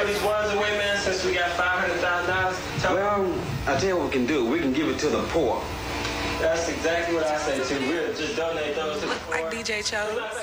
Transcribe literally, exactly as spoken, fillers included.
throw these ones away, man, since we got five hundred thousand dollars? Well, I tell you what we can do. We can give it to the poor. That's exactly what I say, too. We'll just donate those to the poor. Like D J chose.